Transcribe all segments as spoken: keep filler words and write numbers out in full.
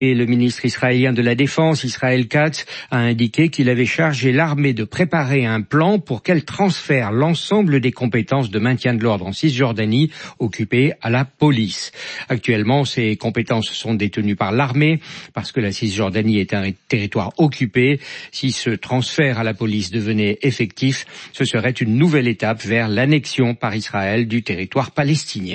Et le ministre israélien de la Défense, Israël Katz, a indiqué qu'il avait chargé l'armée de préparer un plan pour qu'elle transfère l'ensemble des compétences de maintien de l'ordre en Cisjordanie occupées à la police. Actuellement, ces compétences sont détenues par l'armée parce que la Cisjordanie est un territoire occupé. Si ce transfert à la police devenait effectif, ce serait une nouvelle étape vers l'annexion par Israël du territoire palestinien.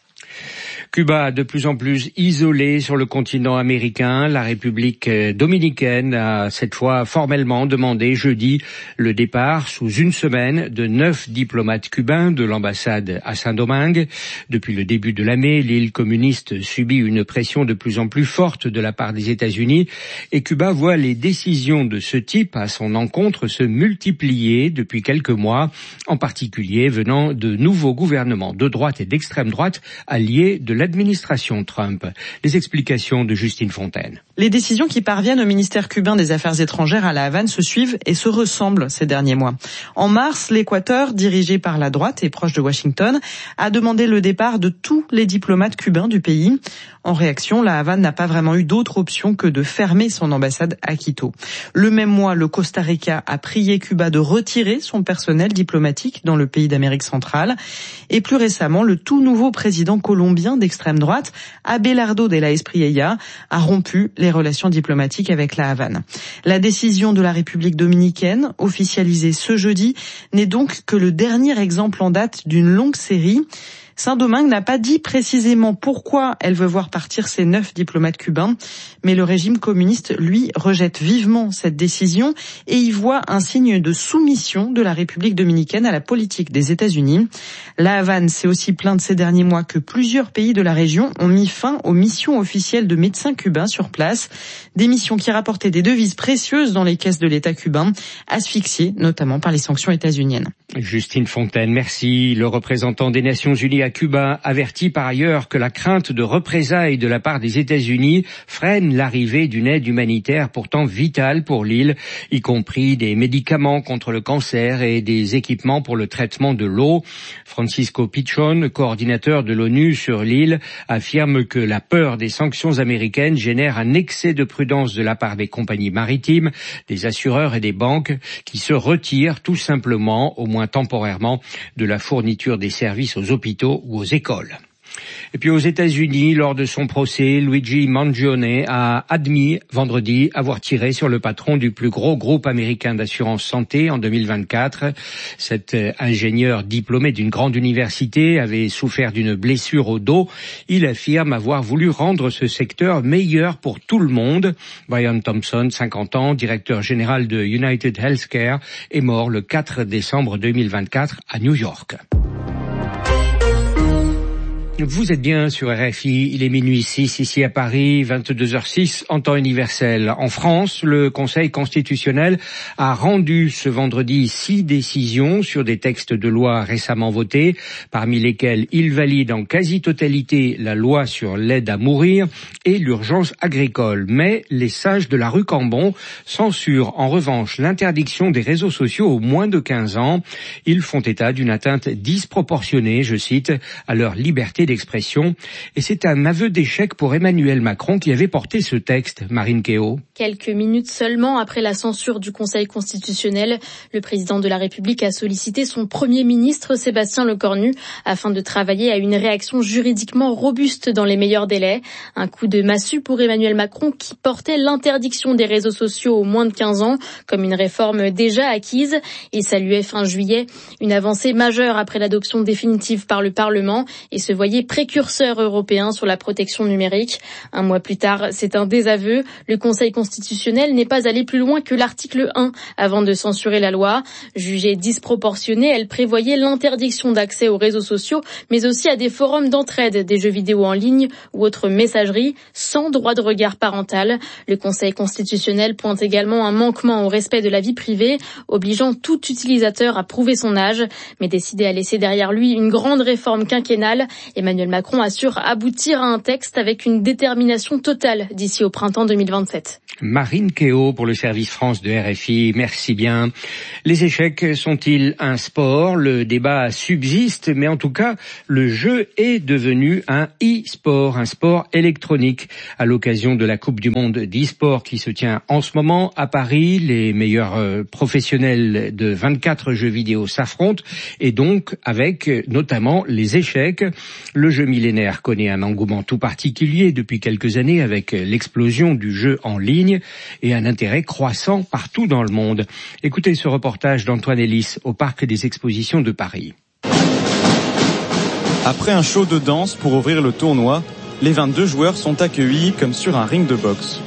Cuba, de plus en plus isolé sur le continent américain, la République dominicaine a cette fois formellement demandé jeudi le départ sous une semaine de neuf diplomates cubains de l'ambassade à Saint-Domingue. Depuis le début de l'année, l'île communiste subit une pression de plus en plus forte de la part des États-Unis et Cuba voit les décisions de ce type à son encontre se multiplier depuis quelques mois, en particulier venant de nouveaux gouvernements de droite et d'extrême droite alliés de l'administration Trump. Les explications de Justine Fontaine. Les décisions qui parviennent au ministère cubain des Affaires étrangères à La Havane se suivent et se ressemblent ces derniers mois. En mars, l'Équateur, dirigé par la droite et proche de Washington, a demandé le départ de tous les diplomates cubains du pays. En réaction, La Havane n'a pas vraiment eu d'autre option que de fermer son ambassade à Quito. Le même mois, le Costa Rica a prié Cuba de retirer son personnel diplomatique dans le pays d'Amérique centrale. Et plus récemment, le tout nouveau président colombien d'extrême droite, Abelardo de la Espriella, a rompu les relations diplomatiques avec La Havane. La décision de la République dominicaine, officialisée ce jeudi, n'est donc que le dernier exemple en date d'une longue série. Saint-Domingue n'a pas dit précisément pourquoi elle veut voir partir ces neuf diplomates cubains, mais le régime communiste, lui, rejette vivement cette décision et y voit un signe de soumission de la République dominicaine à la politique des États-Unis. La Havane s'est aussi plainte ces derniers mois que plusieurs pays de la région ont mis fin aux missions officielles de médecins cubains sur place, des missions qui rapportaient des devises précieuses dans les caisses de l'État cubain, asphyxiées notamment par les sanctions états-uniennes. Justine Fontaine, merci. Le représentant des Nations Unies à Cuba avertit par ailleurs que la crainte de représailles de la part des États-Unis freine l'arrivée d'une aide humanitaire pourtant vitale pour l'île, y compris des médicaments contre le cancer et des équipements pour le traitement de l'eau. Francisco Pichon, coordinateur de l'ONU sur l'île, affirme que la peur des sanctions américaines génère un excès de prudence de la part des compagnies maritimes, des assureurs et des banques qui se retirent tout simplement, au moins temporairement, de la fourniture des services aux hôpitaux ou aux écoles. Et puis aux États-Unis, lors de son procès, Luigi Mangione a admis vendredi avoir tiré sur le patron du plus gros groupe américain d'assurance santé en deux mille vingt-quatre. Cet ingénieur diplômé d'une grande université avait souffert d'une blessure au dos. Il affirme avoir voulu rendre ce secteur meilleur pour tout le monde. Brian Thompson, cinquante ans, directeur général de United Healthcare, est mort le quatre décembre deux mille vingt-quatre à New York. Vous êtes bien sur R F I, il est minuit six ici à Paris, vingt-deux heures six en temps universel. En France, le Conseil constitutionnel a rendu ce vendredi six décisions sur des textes de loi récemment votés, parmi lesquels il valide en quasi-totalité la loi sur l'aide à mourir et l'urgence agricole. Mais les sages de la rue Cambon censurent en revanche l'interdiction des réseaux sociaux aux moins de quinze ans. Ils font état d'une atteinte disproportionnée, je cite, à leur liberté d'expression. Et c'est un aveu d'échec pour Emmanuel Macron qui avait porté ce texte. Marine Kéo. Quelques minutes seulement après la censure du Conseil constitutionnel, le président de la République a sollicité son Premier ministre Sébastien Lecornu afin de travailler à une réaction juridiquement robuste dans les meilleurs délais. Un coup de massue pour Emmanuel Macron qui portait l'interdiction des réseaux sociaux aux moins de quinze ans comme une réforme déjà acquise et saluait fin juillet une avancée majeure après l'adoption définitive par le Parlement et se voyait précurseur européen sur la protection numérique. Un mois plus tard, c'est un désaveu. Le Conseil constitutionnel n'est pas allé plus loin que l'article un avant de censurer la loi. Jugée disproportionnée, elle prévoyait l'interdiction d'accès aux réseaux sociaux, mais aussi à des forums d'entraide, des jeux vidéo en ligne ou autres messageries, sans droit de regard parental. Le Conseil constitutionnel pointe également un manquement au respect de la vie privée, obligeant tout utilisateur à prouver son âge. Mais décidé à laisser derrière lui une grande réforme quinquennale, Emmanuel Emmanuel Macron assure aboutir à un texte avec une détermination totale d'ici au printemps deux mille vingt-sept. Marine Kéo pour le service France de R F I, merci bien. Les échecs sont-ils un sport? Le débat subsiste, mais en tout cas, le jeu est devenu un e-sport, un sport électronique. À l'occasion de la Coupe du Monde d'e-sport qui se tient en ce moment à Paris, les meilleurs euh, professionnels de vingt-quatre jeux vidéo s'affrontent, et donc avec euh, notamment les échecs. Le jeu millénaire connaît un engouement tout particulier depuis quelques années avec l'explosion du jeu en ligne et un intérêt croissant partout dans le monde. Écoutez ce reportage d'Antoine Ellis au Parc des Expositions de Paris. Après un show de danse pour ouvrir le tournoi, les vingt-deux joueurs sont accueillis comme sur un ring de boxe.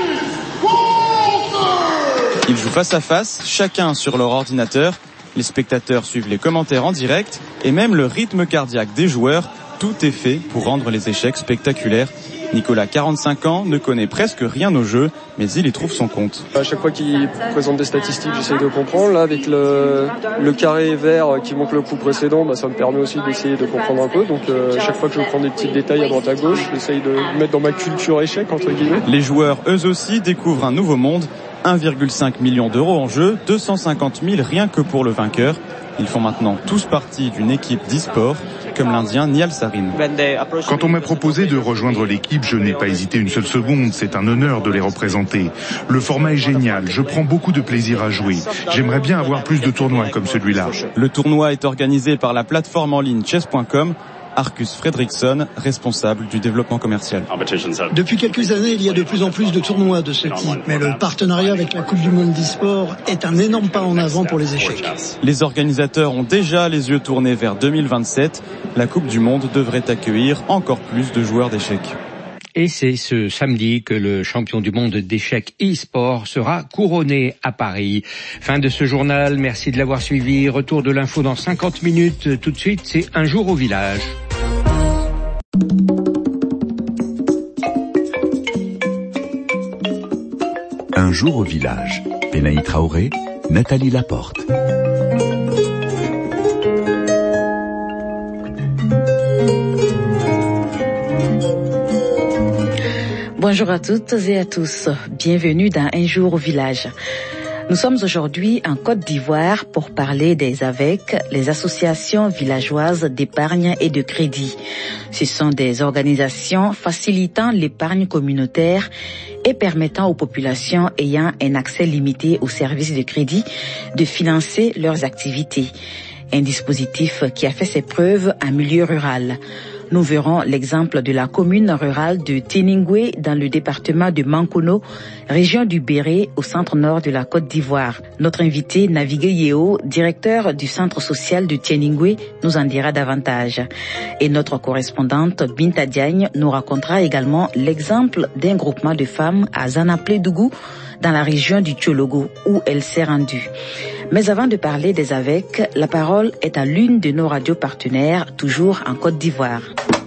Ils jouent face à face, chacun sur leur ordinateur. Les spectateurs suivent les commentaires en direct et même le rythme cardiaque des joueurs. Tout est fait pour rendre les échecs spectaculaires. Nicolas, quarante-cinq ans, ne connaît presque rien au jeu, mais il y trouve son compte. À chaque fois qu'il présente des statistiques, j'essaye de comprendre. Là, avec le, le carré vert qui montre le coup précédent, bah, ça me permet aussi d'essayer de comprendre un peu. Donc, euh, chaque fois que je prends des petits détails à droite à gauche, j'essaye de mettre dans ma culture échec, entre guillemets. Les joueurs, eux aussi, découvrent un nouveau monde. un virgule cinq million d'euros en jeu, deux cent cinquante mille rien que pour le vainqueur. Ils font maintenant tous partie d'une équipe d'e-sport, comme l'Indien Nial Sarin. Quand on m'a proposé de rejoindre l'équipe, je n'ai pas hésité une seule seconde. C'est un honneur de les représenter. Le format est génial. Je prends beaucoup de plaisir à jouer. J'aimerais bien avoir plus de tournois comme celui-là. Le tournoi est organisé par la plateforme en ligne chess point com. Arcus Fredriksson, responsable du développement commercial. Depuis quelques années, il y a de plus en plus de tournois de ce type, mais le partenariat avec la Coupe du Monde d'e-sport est un énorme pas en avant pour les échecs. Les organisateurs ont déjà les yeux tournés vers deux mille vingt-sept. La Coupe du Monde devrait accueillir encore plus de joueurs d'échecs. Et c'est ce samedi que le champion du monde d'échecs e-sport sera couronné à Paris. Fin de ce journal, merci de l'avoir suivi. Retour de l'info dans cinquante minutes. Tout de suite, c'est Un jour au village. Un jour au village. Benaï Traoré, Nathalie Laporte. Bonjour à toutes et à tous. Bienvenue dans Un jour au village. Nous sommes aujourd'hui en Côte d'Ivoire pour parler des A V E C, les associations villageoises d'épargne et de crédit. Ce sont des organisations facilitant l'épargne communautaire et permettant aux populations ayant un accès limité aux services de crédit de financer leurs activités. Un dispositif qui a fait ses preuves en milieu rural. Nous verrons l'exemple de la commune rurale de Téningoué dans le département de Mankono, région du Béré, au centre-nord de la Côte d'Ivoire. Notre invité, Navigué Yeo, directeur du centre social de Téningoué, nous en dira davantage. Et notre correspondante, Binta Diagne, nous racontera également l'exemple d'un groupement de femmes à Zanaplédougou, dans la région du Tchologo, où elle s'est rendue. Mais avant de parler des A V E C, la parole est à l'une de nos radios partenaires, toujours en Côte d'Ivoire.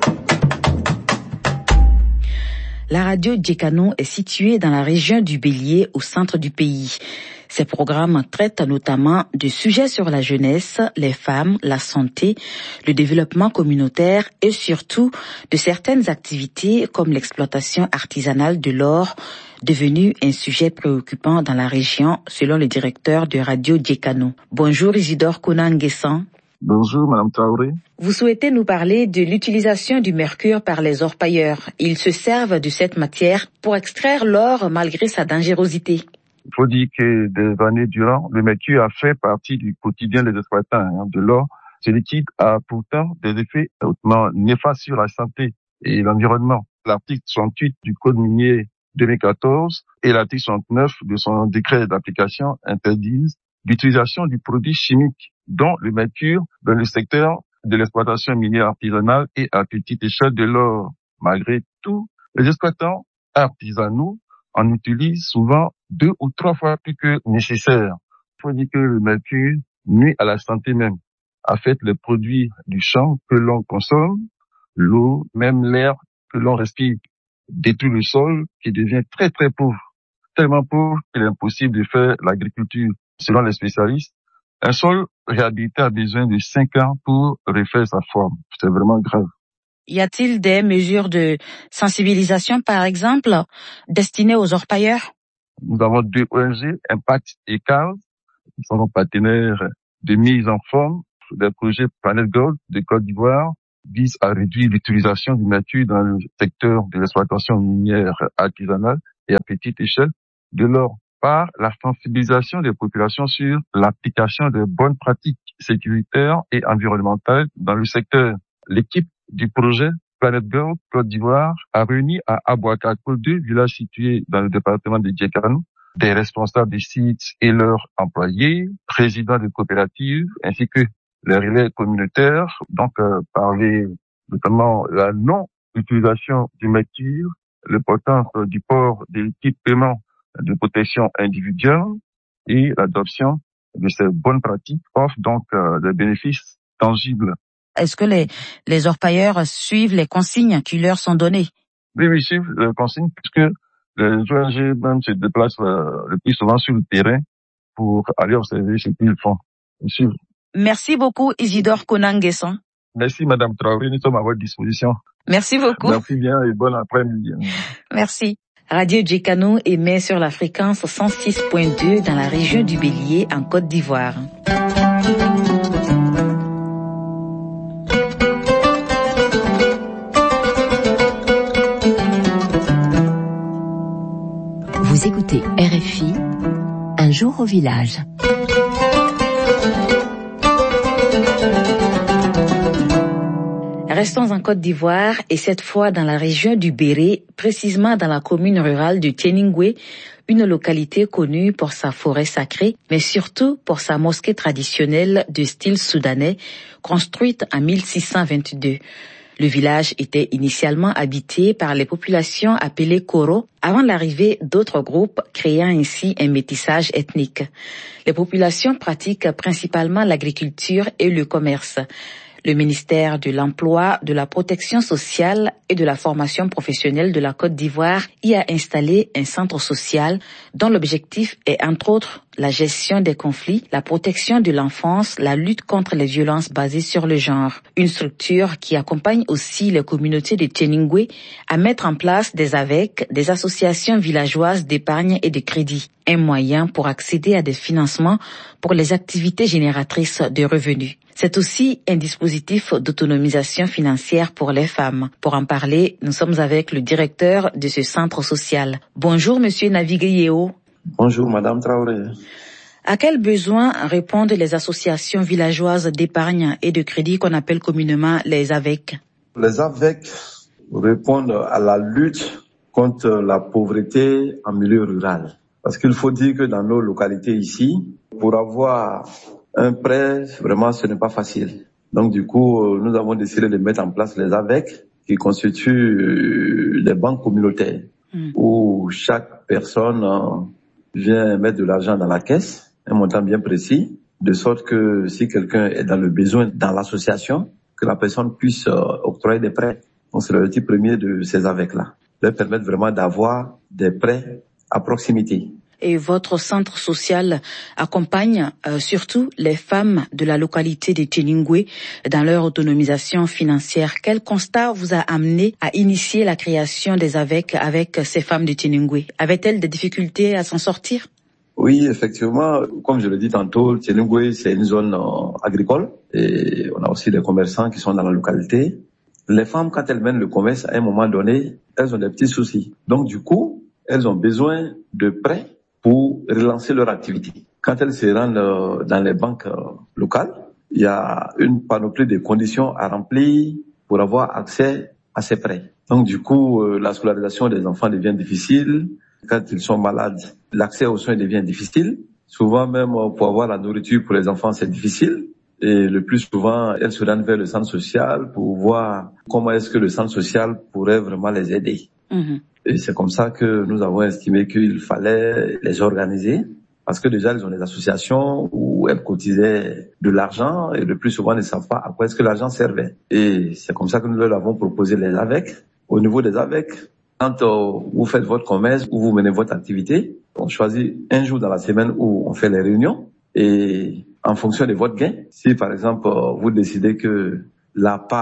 La radio Djekano est située dans la région du Bélier, au centre du pays. Ces programmes traitent notamment de sujets sur la jeunesse, les femmes, la santé, le développement communautaire et surtout de certaines activités comme l'exploitation artisanale de l'or, devenu un sujet préoccupant dans la région, selon le directeur de Radio Djekano. Bonjour Isidore Konan-Guessan. Bonjour Madame Traoré. Vous souhaitez nous parler de l'utilisation du mercure par les orpailleurs. Ils se servent de cette matière pour extraire l'or malgré sa dangerosité. Il faut dire que des années durant, le mercure a fait partie du quotidien des exploitants hein, de l'or. Ce liquide a pourtant des effets hautement néfastes sur la santé et l'environnement. L'article soixante-huit du Code minier deux mille quatorze et l'article soixante-neuf de son décret d'application interdisent l'utilisation du produit chimique, dont le mercure, dans le secteur de l'exploitation minière artisanale et à petite échelle de l'or. Malgré tout, les exploitants artisanaux en utilisent souvent deux ou trois fois plus que nécessaire. Il faut dire que le mercure nuit à la santé même, affecte les produits du champ que l'on consomme, l'eau, même l'air que l'on respire, détruit le sol qui devient très très pauvre, tellement pauvre qu'il est impossible de faire l'agriculture. Selon les spécialistes, un sol réhabilité a besoin de cinq ans pour refaire sa forme. C'est vraiment grave. Y a-t-il des mesures de sensibilisation, par exemple, destinées aux orpailleurs? Nous avons deux O N G, Impact et C A R, qui sont nos partenaires de mise en forme des projets Planet Gold de Côte d'Ivoire, visent à réduire l'utilisation du mercure dans le secteur de l'exploitation minière artisanale et à petite échelle, de l'or par la sensibilisation des populations sur l'application de bonnes pratiques sécuritaires et environnementales dans le secteur. L'équipe du projet Planet Gold Côte d'Ivoire a réuni à Abouakako, deux villages situés dans le département de Djekano, des responsables des sites et leurs employés, présidents de coopératives, ainsi que les relais communautaires, donc euh, parler notamment la non-utilisation du mercure, l'importance euh, du port des équipements de protection individuelle et l'adoption de ces bonnes pratiques offre donc euh, des bénéfices tangibles. Est-ce que les, les orpailleurs suivent les consignes qui leur sont données? Oui, oui, suivent les consignes puisque les O N G même se déplacent euh, le plus souvent sur le terrain pour aller observer ce qu'ils font. Ils suivent. Merci beaucoup, Isidore Konanguesson. Merci, Madame Traoré. Nous sommes à votre disposition. Merci beaucoup. Merci bien et bon après-midi. Merci. Radio Djekano émet sur la fréquence cent six point deux dans la région du Bélier en Côte d'Ivoire. Vous écoutez R F I, un jour au village. Restons en Côte d'Ivoire et cette fois dans la région du Béré, précisément dans la commune rurale de Tieningwe, une localité connue pour sa forêt sacrée, mais surtout pour sa mosquée traditionnelle de style soudanais, construite en mille six cent vingt-deux. Le village était initialement habité par les populations appelées Koro avant l'arrivée d'autres groupes créant ainsi un métissage ethnique. Les populations pratiquent principalement l'agriculture et le commerce. Le ministère de l'Emploi, de la Protection sociale et de la formation professionnelle de la Côte d'Ivoire y a installé un centre social dont l'objectif est entre autres la gestion des conflits, la protection de l'enfance, la lutte contre les violences basées sur le genre. Une structure qui accompagne aussi les communautés de Tieningwe à mettre en place des A V E C, des associations villageoises d'épargne et de crédit, un moyen pour accéder à des financements pour les activités génératrices de revenus. C'est aussi un dispositif d'autonomisation financière pour les femmes. Pour en parler, nous sommes avec le directeur de ce centre social. Bonjour, Monsieur Navigueyeo. Bonjour, Madame Traoré. À quels besoins répondent les associations villageoises d'épargne et de crédit qu'on appelle communément les A V E C? Les A V E C répondent à la lutte contre la pauvreté en milieu rural. Parce qu'il faut dire que dans nos localités ici, pour avoir un prêt, vraiment, ce n'est pas facile. Donc, du coup, nous avons décidé de mettre en place les A V E C qui constituent des banques communautaires mmh. où chaque personne vient mettre de l'argent dans la caisse, un montant bien précis, de sorte que si quelqu'un est dans le besoin dans l'association, que la personne puisse octroyer des prêts. Donc, c'est le type premier de ces A V E C-là. Leur permettre vraiment d'avoir des prêts à proximité. Et votre centre social accompagne euh, surtout les femmes de la localité de Tieningwe dans leur autonomisation financière. Quel constat vous a amené à initier la création des A V E C avec ces femmes de Tieningwe? Avaient-elles des difficultés à s'en sortir? Oui, effectivement, comme je l'ai dit tantôt, Tieningwe, c'est une zone euh, agricole et on a aussi des commerçants qui sont dans la localité. Les femmes, quand elles mènent le commerce, à un moment donné, elles ont des petits soucis. Donc du coup, elles ont besoin de prêts pour relancer leur activité. Quand elles se rendent dans les banques locales, il y a une panoplie de conditions à remplir pour avoir accès à ces prêts. Donc du coup, la scolarisation des enfants devient difficile. Quand ils sont malades, l'accès aux soins devient difficile. Souvent même pour avoir la nourriture pour les enfants, c'est difficile. Et le plus souvent, elles se rendent vers le centre social pour voir comment est-ce que le centre social pourrait vraiment les aider. Mmh. Et c'est comme ça que nous avons estimé qu'il fallait les organiser, parce que déjà, elles ont des associations où elles cotisaient de l'argent et le plus souvent, elles ne savent pas à quoi est-ce que l'argent servait. Et c'est comme ça que nous leur avons proposé les A V E C. Au niveau des A V E C, quand euh, vous faites votre commerce ou vous menez votre activité, on choisit un jour dans la semaine où on fait les réunions et en fonction de votre gain, si par exemple, euh, vous décidez que la part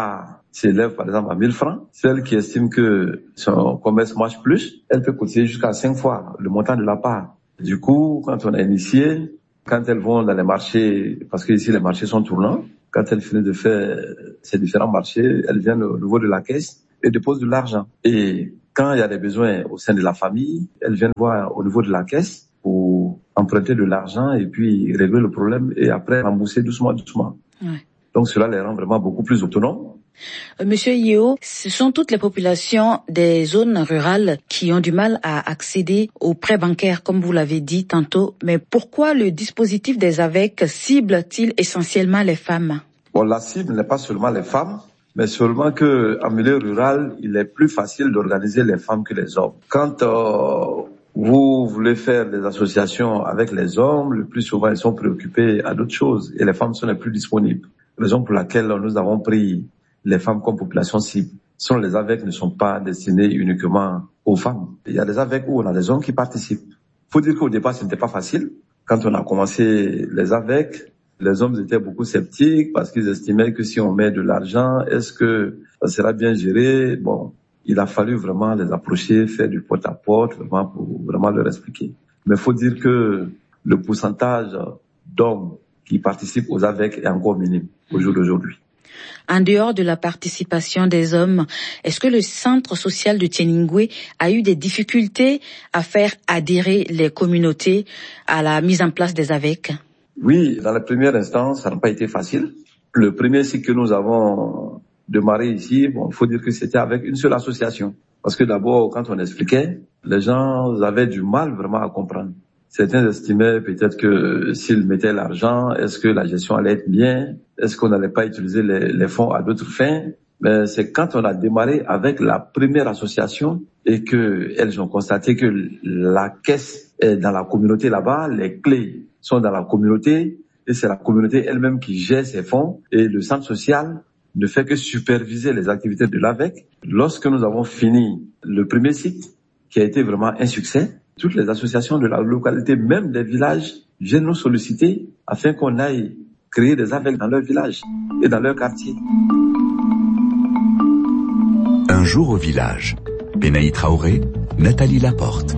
s'élève par exemple à mille francs. Celle qui estime que son commerce marche plus, elle peut cotiser jusqu'à cinq fois le montant de la part. Du coup, quand on est initié, quand elles vont dans les marchés, parce que ici les marchés sont tournants, quand elles finissent de faire ces différents marchés, elles viennent au niveau de la caisse et déposent de l'argent. Et quand il y a des besoins au sein de la famille, elles viennent voir au niveau de la caisse pour emprunter de l'argent et puis régler le problème et après rembourser doucement, doucement. Ouais. Donc cela les rend vraiment beaucoup plus autonomes. Monsieur Yeo, ce sont toutes les populations des zones rurales qui ont du mal à accéder aux prêts bancaires, comme vous l'avez dit tantôt. Mais pourquoi le dispositif des A V E C cible-t-il essentiellement les femmes? Bon, la cible n'est pas seulement les femmes, mais seulement que en milieu rural, il est plus facile d'organiser les femmes que les hommes. Quand euh, vous voulez faire des associations avec les hommes, le plus souvent ils sont préoccupés à d'autres choses et les femmes sont les plus disponibles. Raison pour laquelle nous avons pris les femmes comme population cible. Sinon, les A V E C ne sont pas destinés uniquement aux femmes. Il y a des A V E C où on a des hommes qui participent. Il faut dire qu'au départ, ce n'était pas facile. Quand on a commencé les A V E C, les hommes étaient beaucoup sceptiques parce qu'ils estimaient que si on met de l'argent, est-ce que ça sera bien géré? Bon, il a fallu vraiment les approcher, faire du porte-à-porte, vraiment pour vraiment leur expliquer. Mais il faut dire que le pourcentage d'hommes qui participent aux A V E C est encore minime au jour d'aujourd'hui. En dehors de la participation des hommes, est-ce que le centre social de Tieningwe a eu des difficultés à faire adhérer les communautés à la mise en place des A V E C? Oui, dans la première instance, ça n'a pas été facile. Le premier cycle que nous avons démarré ici, bon, il faut dire que c'était avec une seule association. Parce que d'abord, quand on expliquait, les gens avaient du mal vraiment à comprendre. Certains estimaient peut-être que s'ils mettaient l'argent, est-ce que la gestion allait être bien? Est-ce qu'on n'allait pas utiliser les, les fonds à d'autres fins? Mais c'est quand on a démarré avec la première association et que elles ont constaté que la caisse est dans la communauté là-bas, les clés sont dans la communauté et c'est la communauté elle-même qui gère ses fonds et le centre social ne fait que superviser les activités de l'A V E C. Lorsque nous avons fini le premier cycle, qui a été vraiment un succès, toutes les associations de la localité, même des villages, viennent nous solliciter afin qu'on aille créer des A V E C dans leur village et dans leur quartier. Un jour au village. Benaï Traoré, Nathalie Laporte.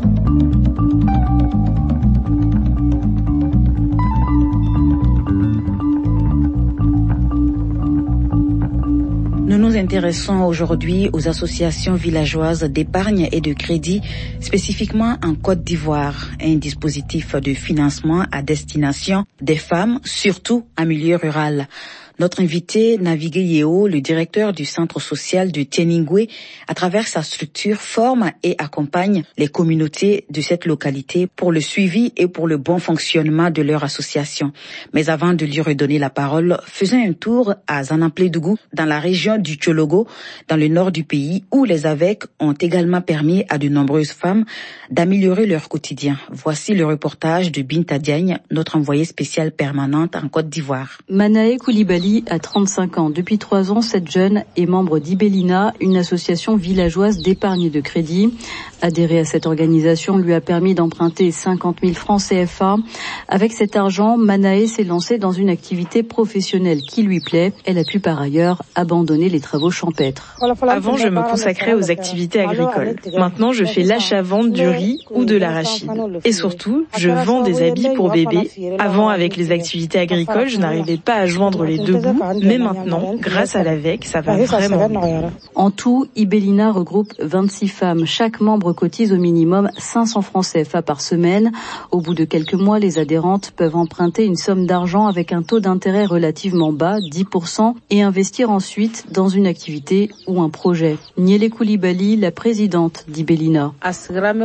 Nous nous intéressons aujourd'hui aux associations villageoises d'épargne et de crédit, spécifiquement en Côte d'Ivoire, un dispositif de financement à destination des femmes, surtout en milieu rural. Notre invité, Navigué Yeo, le directeur du centre social de Tieningwe, à travers sa structure, forme et accompagne les communautés de cette localité pour le suivi et pour le bon fonctionnement de leur association. Mais avant de lui redonner la parole, faisons un tour à Zanamplé-Dougou, dans la région du Tchologo, dans le nord du pays, où les A V E C ont également permis à de nombreuses femmes d'améliorer leur quotidien. Voici le reportage de Binta Diagne, notre envoyée spéciale permanente en Côte d'Ivoire. Manae Koulibaly a trente-cinq ans. Depuis trois ans, cette jeune est membre d'Ibelina, une association villageoise d'épargne et de crédit. Adhérer à cette organisation lui a permis d'emprunter cinquante mille francs C F A. Avec cet argent, Manae s'est lancée dans une activité professionnelle qui lui plaît. Elle a pu par ailleurs abandonner les travaux champêtres. Avant, je me consacrais aux activités agricoles. Maintenant, je fais l'achat-vente du riz ou de l'arachide. Et surtout, je vends des habits pour bébés. Avant, avec les activités agricoles, je n'arrivais pas à joindre les deux bouts, mais maintenant, grâce à l'A V E C, ça va vraiment mieux. En tout, Ibelina regroupe vingt-six femmes. Chaque membre cotise au minimum cinq cents francs C F A par semaine. Au bout de quelques mois, les adhérentes peuvent emprunter une somme d'argent avec un taux d'intérêt relativement bas, dix pour cent, et investir ensuite dans une activité ou un projet. Niele Koulibaly, la présidente d'Ibelina. L'A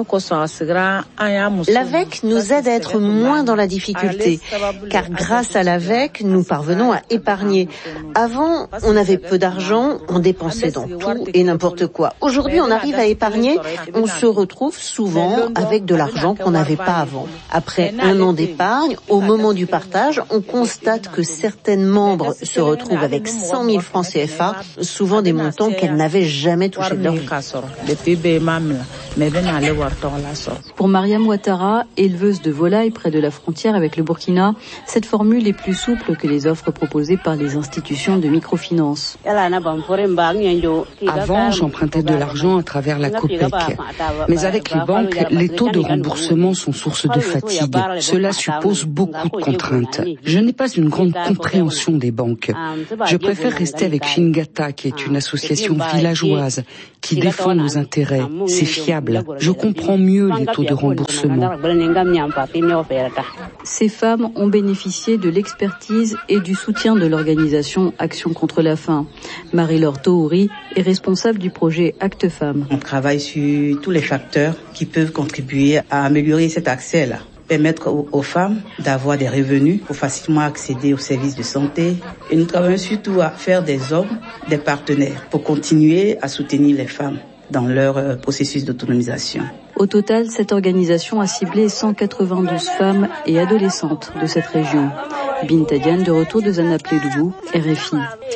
V E C nous aide à être moins dans la difficulté, car grâce à l'A V E C, nous parvenons à épargner. Avant, on avait peu d'argent, on dépensait dans tout et n'importe quoi. Aujourd'hui, on arrive à épargner, on se retrouve souvent avec de l'argent qu'on n'avait pas avant. Après un an d'épargne, au moment du partage, on constate que certaines membres se retrouvent avec cent mille francs C F A, souvent des montants qu'elles n'avaient jamais touchés de leur vie. Pour Mariam Ouattara, éleveuse de volailles près de la frontière avec le Burkina, cette formule est plus souple que les offres proposées par par les institutions de microfinance. Avant, j'empruntais de l'argent à travers la COPEC. Mais avec les banques, les taux de remboursement sont source de fatigue. Cela suppose beaucoup de contraintes. Je n'ai pas une grande compréhension des banques. Je préfère rester avec Shingata, qui est une association villageoise qui défend nos intérêts. C'est fiable. Je comprends mieux les taux de remboursement. Ces femmes ont bénéficié de l'expertise et du soutien de l'organisation Action contre la faim. Marie-Laure Touri est responsable du projet Acte Femmes. On travaille sur tous les facteurs qui peuvent contribuer à améliorer cet accès-là. Permettre aux, aux femmes d'avoir des revenus pour facilement accéder aux services de santé. Et nous travaillons surtout à faire des hommes des partenaires pour continuer à soutenir les femmes dans leur euh, processus d'autonomisation. Au total, cette organisation a ciblé cent quatre-vingt-douze femmes et adolescentes de cette région. Binta Diane, de retour de Zanapledougou, R F I.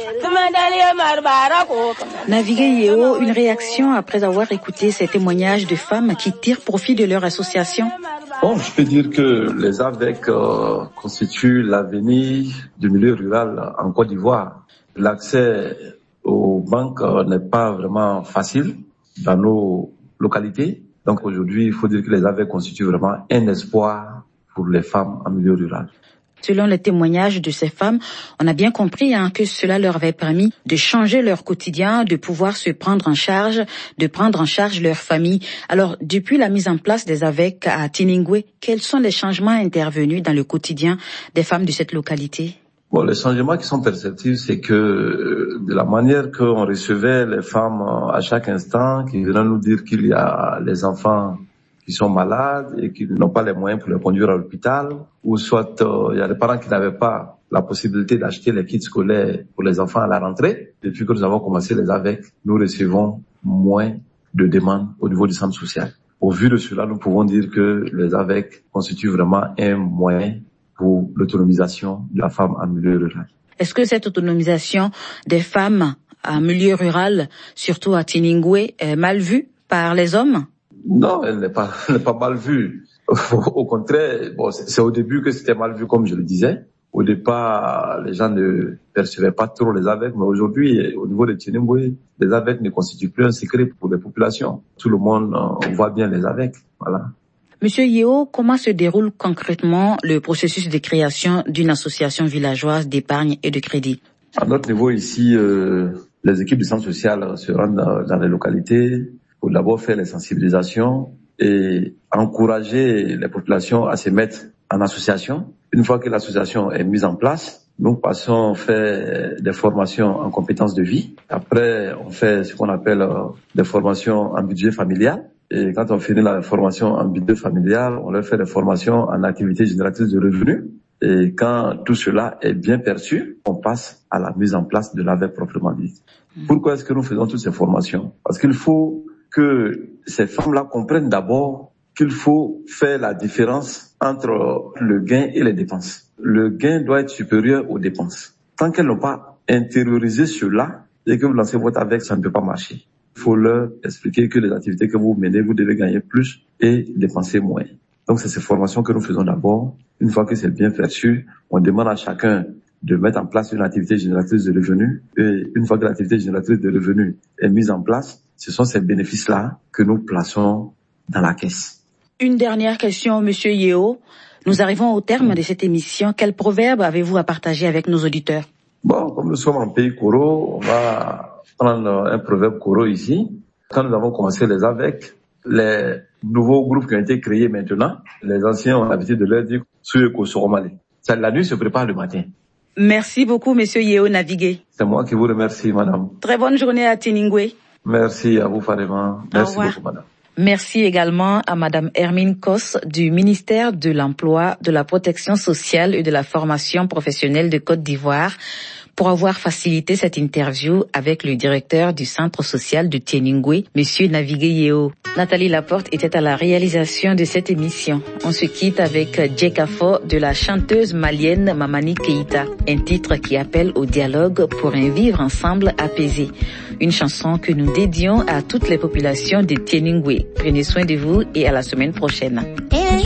Naviguer Yeo, une réaction après avoir écouté ces témoignages de femmes qui tirent profit de leur association. Bon, je peux dire que les A V E C euh, constituent l'avenir du milieu rural en Côte d'Ivoire. L'accès aux banques euh, n'est pas vraiment facile dans nos localités. Donc aujourd'hui, il faut dire que les A V E C constituent vraiment un espoir pour les femmes en milieu rural. Selon les témoignages de ces femmes, on a bien compris hein, que cela leur avait permis de changer leur quotidien, de pouvoir se prendre en charge, de prendre en charge leur famille. Alors, depuis la mise en place des A V E C à Tiningwe, quels sont les changements intervenus dans le quotidien des femmes de cette localité? Bon, les changements qui sont perceptibles, c'est que de la manière qu'on recevait les femmes à chaque instant, qui venaient nous dire qu'il y a les enfants qui sont malades et qui n'ont pas les moyens pour les conduire à l'hôpital, ou soit euh, il y a des parents qui n'avaient pas la possibilité d'acheter les kits scolaires pour les enfants à la rentrée. Depuis que nous avons commencé les A V E C, nous recevons moins de demandes au niveau du centre social. Au vu de cela, nous pouvons dire que les A V E C constituent vraiment un moyen pour l'autonomisation de la femme en milieu rural. Est-ce que cette autonomisation des femmes en milieu rural, surtout à Tiningwe, est mal vue par les hommes? Non, elle n'est pas, elle n'est pas mal vue. Au contraire, bon, c'est, c'est au début que c'était mal vu, comme je le disais. Au départ, les gens ne percevaient pas trop les A V E C, mais aujourd'hui, au niveau de Tiningwe, les A V E C ne constituent plus un secret pour les populations. Tout le monde euh, voit bien les A V E C, voilà. Monsieur Yeo, comment se déroule concrètement le processus de création d'une association villageoise d'épargne et de crédit? À notre niveau ici, euh, les équipes du centre social se rendent dans, dans les localités pour d'abord faire les sensibilisations et encourager les populations à se mettre en association. Une fois que l'association est mise en place, nous passons faire des formations en compétences de vie. Après, on fait ce qu'on appelle euh, des formations en budget familial. Et quand on finit la formation en budget familial, on leur fait des formations en activité génératrice de revenus. Et quand tout cela est bien perçu, on passe à la mise en place de l'A V E C proprement dit. Pourquoi est-ce que nous faisons toutes ces formations? Parce qu'il faut que ces femmes-là comprennent d'abord qu'il faut faire la différence entre le gain et les dépenses. Le gain doit être supérieur aux dépenses. Tant qu'elles n'ont pas intériorisé cela et que vous lancez votre A V E C, ça ne peut pas marcher. Il faut leur expliquer que les activités que vous menez, vous devez gagner plus et dépenser moins. Donc c'est ces formations que nous faisons d'abord. Une fois que c'est bien perçu, on demande à chacun de mettre en place une activité génératrice de revenus. Et une fois que l'activité génératrice de revenus est mise en place, ce sont ces bénéfices-là que nous plaçons dans la caisse. Une dernière question, Monsieur Yeo. Nous arrivons au terme de cette émission. Quel proverbe avez-vous à partager avec nos auditeurs? Bon, comme nous sommes en pays Koro, on va prendre un proverbe Koro ici. Quand nous avons commencé les A V E C, les nouveaux groupes qui ont été créés maintenant, les anciens ont l'habitude de leur dire « Soyez Kosoromale ». Ça, la nuit se prépare le matin. Merci beaucoup, Monsieur Yeo Navigué. C'est moi qui vous remercie, madame. Très bonne journée à Tiningwe. Merci à vous, Fadema. Merci beaucoup, madame. Merci également à Madame Hermine Kos du ministère de l'Emploi, de la Protection sociale et de la formation professionnelle de Côte d'Ivoire pour avoir facilité cette interview avec le directeur du centre social de Tiningwe, Monsieur Navigué Yeo. Nathalie Laporte était à la réalisation de cette émission. On se quitte avec Djekafo de la chanteuse malienne Mamani Keïta, un titre qui appelle au dialogue pour un vivre ensemble apaisé. Une chanson que nous dédions à toutes les populations de Tiningwe. Prenez soin de vous et à la semaine prochaine.